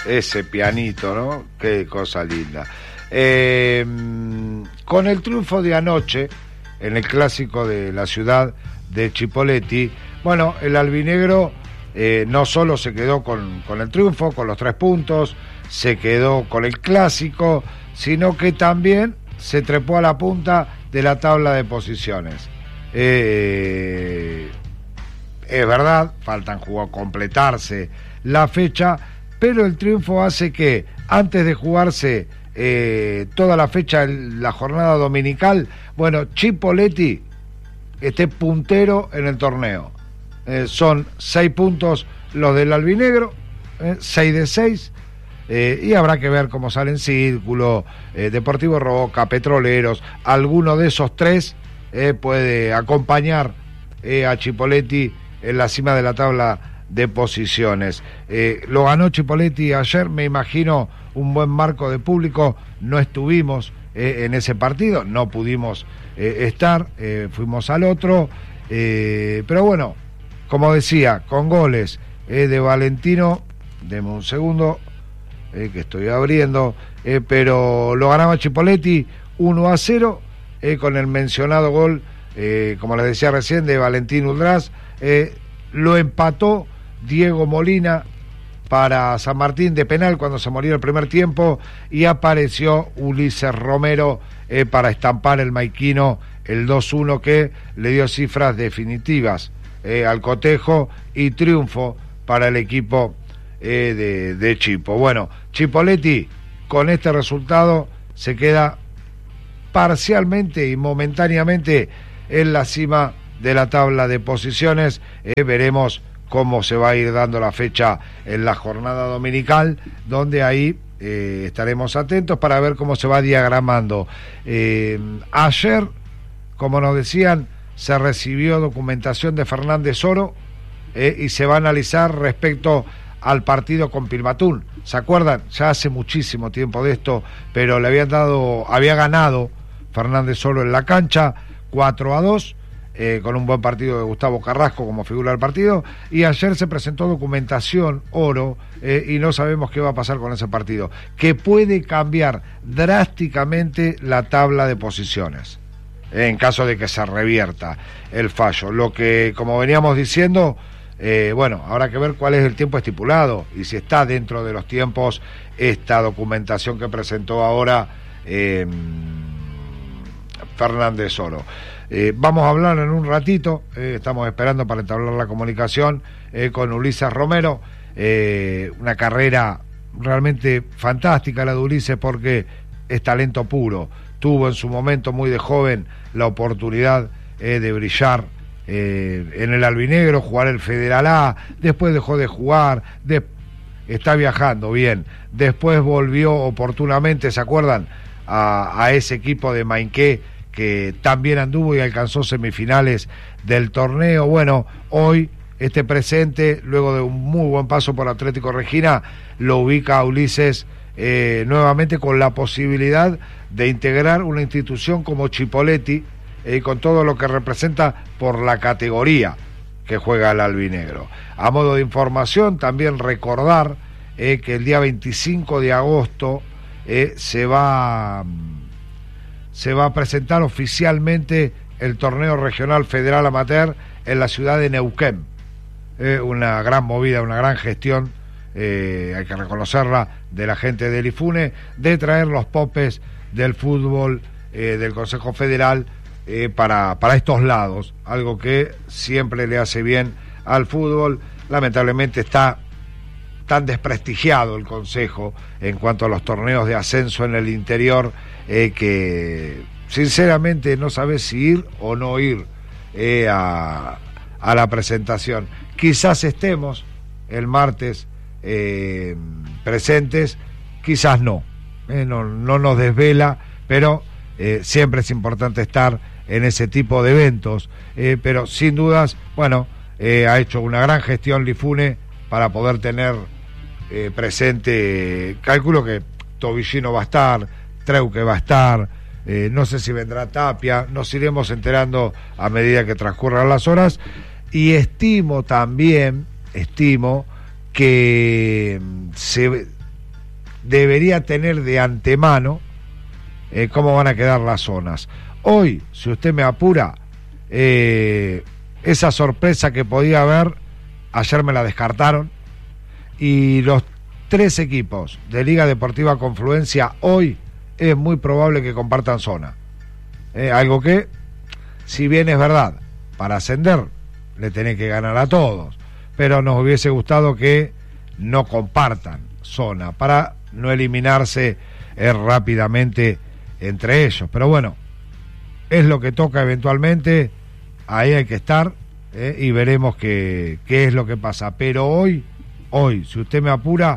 ese pianito, ¿no? Qué cosa linda. Con el triunfo de anoche en el clásico de la ciudad de Chipoleti, bueno, el albinegro no solo se quedó con el triunfo, con los 3 puntos, se quedó con el clásico, sino que también se trepó a la punta de la tabla de posiciones. Es verdad, faltan completarse la fecha, pero el triunfo hace que antes de jugarse toda la fecha, la jornada dominical, bueno, Chipoleti esté puntero en el torneo. Son 6 puntos los del albinegro, 6 de 6, y habrá que ver cómo sale en Círculo, Deportivo Roca, Petroleros. Alguno de esos 3 puede acompañar a Chipoleti en la cima de la tabla de posiciones. Lo ganó Chipoleti ayer, me imagino un buen marco de público. No estuvimos en ese partido, no pudimos estar, fuimos al otro, pero bueno, como decía, con goles de Valentino, deme un segundo, que estoy abriendo, pero lo ganaba Chipoleti 1-0, con el mencionado gol, como les decía recién, de Valentín Uldrás. Lo empató Diego Molina para San Martín de penal cuando se murió el primer tiempo, y apareció Ulises Romero para estampar el maiquino, el 2-1, que le dio cifras definitivas al cotejo, y triunfo para el equipo de Chipo. Bueno, Chipoleti con este resultado se queda parcialmente y momentáneamente en la cima de la tabla de posiciones. Veremos cómo se va a ir dando la fecha en la jornada dominical, donde ahí estaremos atentos para ver cómo se va diagramando. Ayer, como nos decían, se recibió documentación de Fernández Oro y se va a analizar respecto al partido con Pilmatún. ¿Se acuerdan? Ya hace muchísimo tiempo de esto, pero había ganado Fernández Oro en la cancha 4-2, con un buen partido de Gustavo Carrasco como figura del partido, y ayer se presentó documentación Oro, y no sabemos qué va a pasar con ese partido, que puede cambiar drásticamente la tabla de posiciones en caso de que se revierta el fallo. Lo que, como veníamos diciendo, bueno, habrá que ver cuál es el tiempo estipulado y si está dentro de los tiempos esta documentación que presentó ahora Fernández Oro. Vamos a hablar en un ratito, estamos esperando para entablar la comunicación con Ulises Romero, una carrera realmente fantástica la de Ulises, porque es talento puro. Tuvo en su momento, muy de joven, la oportunidad de brillar en el albinegro, jugar el Federal A, después dejó de jugar, está viajando bien, después volvió oportunamente, ¿se acuerdan? A ese equipo de Mainqué, que también anduvo y alcanzó semifinales del torneo. Bueno, hoy este presente, luego de un muy buen paso por Atlético Regina, lo ubica a Ulises nuevamente con la posibilidad de integrar una institución como Chipoleti, con todo lo que representa por la categoría que juega el albinegro. A modo de información, también recordar que el día 25 de agosto se va a presentar oficialmente el torneo regional federal amateur en la ciudad de Neuquén. Una gran movida, una gran gestión, hay que reconocerla, de la gente del IFUNE, de traer los popes del fútbol del Consejo Federal para estos lados, algo que siempre le hace bien al fútbol. Lamentablemente está tan desprestigiado el Consejo en cuanto a los torneos de ascenso en el interior, que sinceramente no sabes si ir o no ir a la presentación. Quizás estemos el martes presentes, quizás no nos desvela, pero siempre es importante estar en ese tipo de eventos, pero sin dudas, bueno, ha hecho una gran gestión Lifune para poder tener presente. Calculo que Tobillino va a estar, Treuque va a estar, no sé si vendrá Tapia, nos iremos enterando a medida que transcurran las horas, y estimo que debería tener de antemano cómo van a quedar las zonas. Hoy, si usted me apura, esa sorpresa que podía haber, ayer me la descartaron, y los 3 equipos de Liga Deportiva Confluencia hoy es muy probable que compartan zona. Algo que, si bien es verdad, para ascender le tenés que ganar a todos, pero nos hubiese gustado que no compartan zona para no eliminarse rápidamente entre ellos. Pero bueno, es lo que toca eventualmente, ahí hay que estar y veremos qué es lo que pasa. Pero hoy, si usted me apura,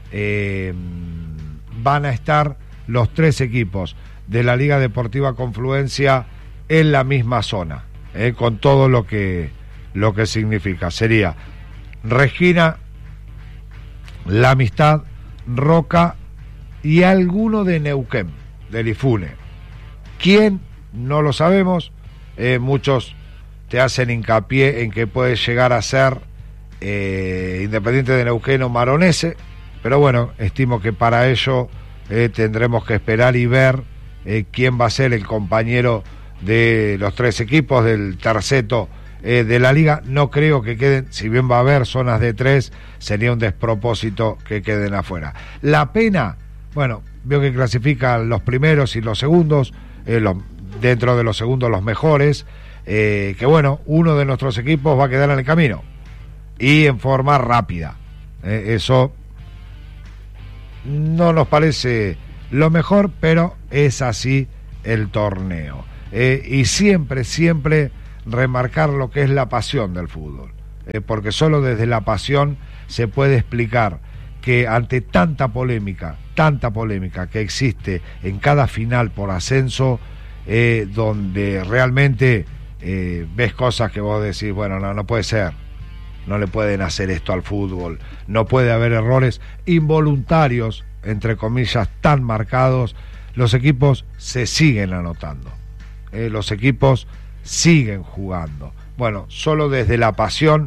van a estar los 3 equipos de la Liga Deportiva Confluencia en la misma zona, con todo lo que significa. Sería Regina, La Amistad, Roca y alguno de Neuquén, del Ifune. ¿Quién? No lo sabemos. Muchos te hacen hincapié en que puede llegar a ser Independiente de Neuquén o Maronese, pero bueno, estimo que para ello tendremos que esperar y ver quién va a ser el compañero de los 3 equipos del terceto de la liga. No creo que queden, si bien va a haber zonas de 3, sería un despropósito que queden afuera. La pena, bueno, veo que clasifican los primeros y los segundos, dentro de los segundos los mejores, que bueno, uno de nuestros equipos va a quedar en el camino y en forma rápida. Eso no nos parece lo mejor, pero es así el torneo. Y siempre remarcar lo que es la pasión del fútbol, porque solo desde la pasión se puede explicar que ante tanta polémica que existe en cada final por ascenso, donde realmente ves cosas que vos decís, bueno, no puede ser, no le pueden hacer esto al fútbol, no puede haber errores involuntarios, entre comillas, tan marcados. Los equipos se siguen anotando, los equipos siguen jugando. Bueno, solo desde la pasión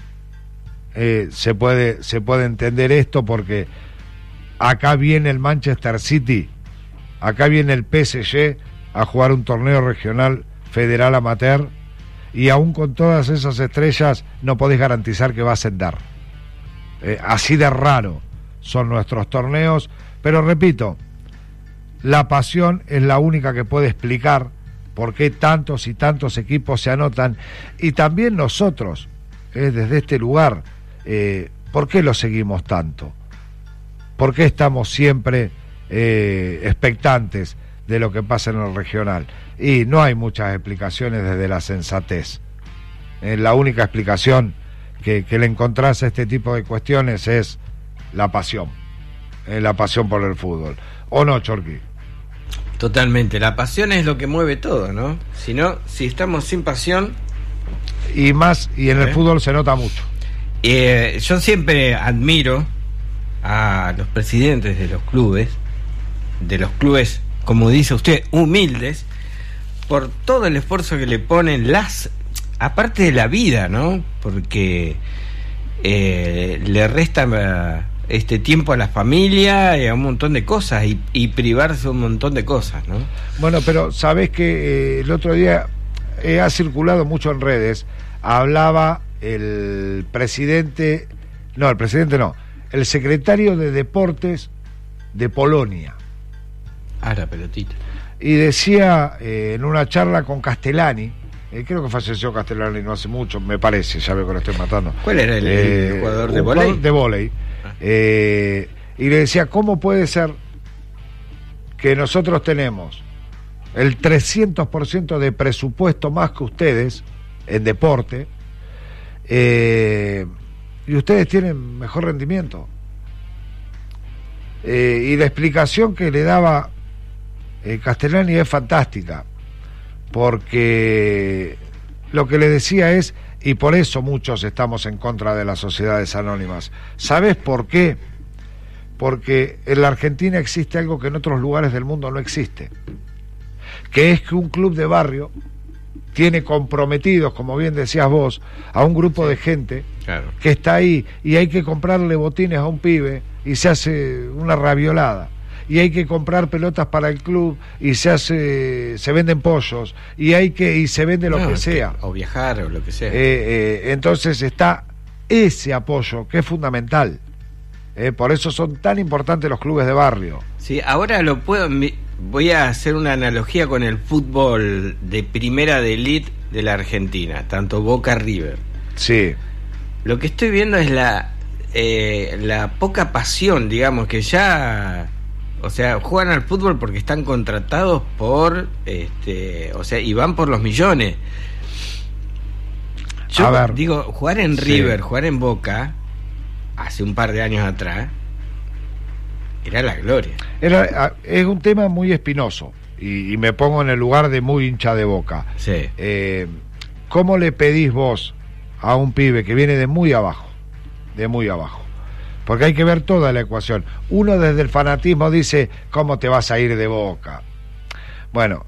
se puede entender esto, porque acá viene el Manchester City, acá viene el PSG a jugar un torneo regional federal amateur, y aún con todas esas estrellas no podés garantizar que va a ascender. Así de raro son nuestros torneos, pero repito, la pasión es la única que puede explicar por qué tantos y tantos equipos se anotan, y también nosotros, desde este lugar, ¿por qué lo seguimos tanto? ¿Por qué estamos siempre expectantes de lo que pasa en el regional? Y no hay muchas explicaciones desde la sensatez. La única explicación que le encontrás a este tipo de cuestiones es la pasión por el fútbol. ¿O no, Chorqui? Totalmente, la pasión es lo que mueve todo, ¿no? Si estamos sin pasión... Y en el fútbol se nota mucho. Yo siempre admiro a los presidentes de los clubes, como dice usted, humildes, por todo el esfuerzo que le ponen, aparte de la vida, ¿no? Porque le restan tiempo a la familia y a un montón de cosas, y privarse un montón de cosas, ¿no? Bueno, pero sabés que el otro día ha circulado mucho en redes, hablaba el secretario de Deportes de Polonia. La pelotita. Y decía en una charla con Castellani, creo que falleció Castellani no hace mucho, me parece, ya veo que lo estoy matando. ¿Cuál era el jugador de vóley? De vóley. Y le decía, ¿cómo puede ser que nosotros tenemos el 300% de presupuesto más que ustedes en deporte, y ustedes tienen mejor rendimiento? Y la explicación que le daba Castellani es fantástica, porque lo que le decía es, y por eso muchos estamos en contra de las sociedades anónimas. ¿Sabes por qué? Porque en la Argentina existe algo que en otros lugares del mundo no existe, que es que un club de barrio tiene comprometidos, como bien decías vos, a un grupo de gente que está ahí, y hay que comprarle botines a un pibe y se hace una raviolada, y hay que comprar pelotas para el club y se venden pollos, y se vende lo que sea, o viajar o lo que sea. Entonces está ese apoyo que es fundamental. Por eso son tan importantes los clubes de barrio. Sí, ahora voy a hacer una analogía con el fútbol de primera de elite de la Argentina, tanto Boca River. Sí. Lo que estoy viendo es la poca pasión, digamos, que ya, o sea, juegan al fútbol porque están contratados por, o sea, y van por los millones. Yo digo, jugar en River, jugar en Boca, hace un par de años atrás, era la gloria. Es un tema muy espinoso, y me pongo en el lugar de muy hincha de Boca. Sí. ¿Cómo le pedís vos a un pibe que viene de muy abajo? Porque hay que ver toda la ecuación. Uno desde el fanatismo dice, ¿cómo te vas a ir de Boca? Bueno,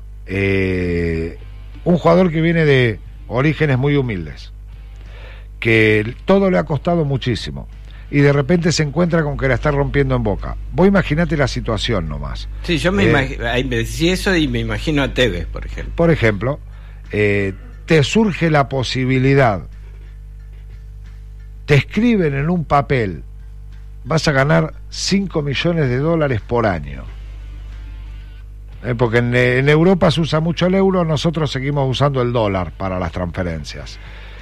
un jugador que viene de orígenes muy humildes, que todo le ha costado muchísimo, y de repente se encuentra con que la está rompiendo en Boca. Vos imaginate la situación nomás. Sí, yo me decí eso y me imagino a Tevez, por ejemplo. Por ejemplo, te surge la posibilidad, te escriben en un papel, vas a ganar $5 millones por año. Porque en Europa se usa mucho el euro, nosotros seguimos usando el dólar para las transferencias.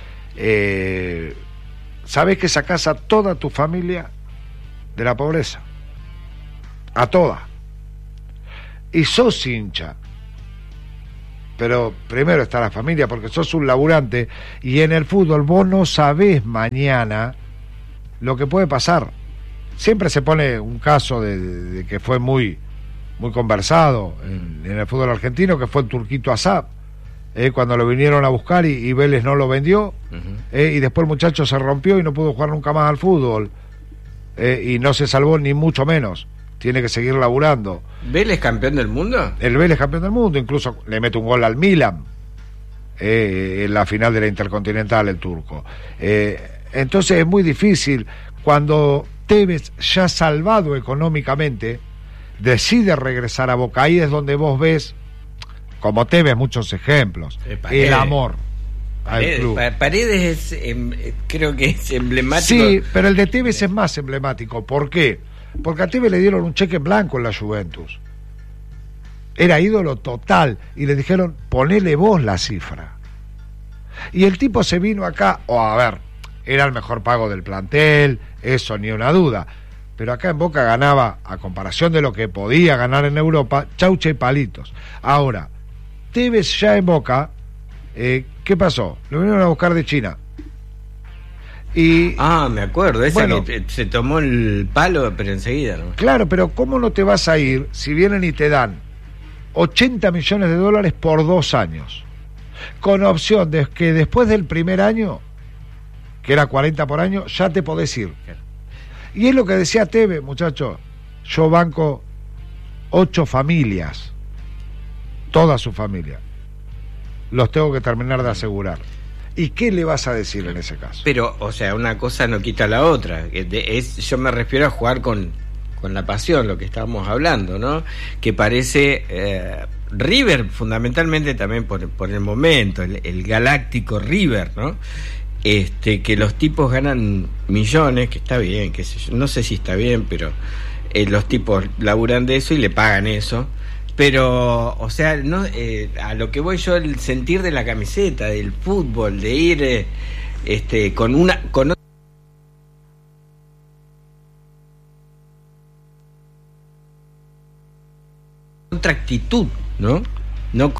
Sabés que sacás a toda tu familia de la pobreza, a toda, y sos hincha, pero primero está la familia, porque sos un laburante, y en el fútbol vos no sabés mañana lo que puede pasar. Siempre se pone un caso de que fue muy conversado en el fútbol argentino, que fue el Turquito Asap, cuando lo vinieron a buscar y Vélez no lo vendió, y después el muchacho se rompió y no pudo jugar nunca más al fútbol, y no se salvó ni mucho menos, tiene que seguir laburando. ¿Vélez campeón del mundo? El Vélez campeón del mundo, incluso le mete un gol al Milan en la final de la Intercontinental, el turco. Entonces es muy difícil cuando Tevez, ya salvado económicamente, decide regresar a Boca. Ahí es donde vos ves, como Tevez, muchos ejemplos, el amor al club. Paredes creo que es emblemático. Sí, pero el de Tevez es más emblemático. ¿Por qué? Porque a Tevez le dieron un cheque en blanco en la Juventus, era ídolo total, y le dijeron, ponele vos la cifra, y el tipo se vino acá, a ver, era el mejor pago del plantel, eso ni una duda, pero acá en Boca ganaba, a comparación de lo que podía ganar en Europa, chaucha y palitos. Ahora, Tevez ya en Boca, ¿qué pasó? Lo vinieron a buscar de China. Y, me acuerdo, que se tomó el palo, pero enseguida, ¿no? Claro, pero ¿cómo no te vas a ir si vienen y te dan $80 millones por 2 años? Con opción de que después del primer año, que era 40 por año, ya te podés ir. Y es lo que decía Tevez, muchachos, yo banco 8 familias, toda su familia, los tengo que terminar de asegurar. ¿Y qué le vas a decir en ese caso? Pero, o sea, una cosa no quita la otra. Yo me refiero a jugar con la pasión, lo que estábamos hablando, ¿no? Que parece River, fundamentalmente también por el momento, el galáctico River, ¿no? Que los tipos ganan millones, que está bien, que no sé si está bien, pero los tipos laburan de eso y le pagan eso. Pero, o sea, no, a lo que voy yo, el sentir de la camiseta, del fútbol, de ir con otra actitud, ¿no? No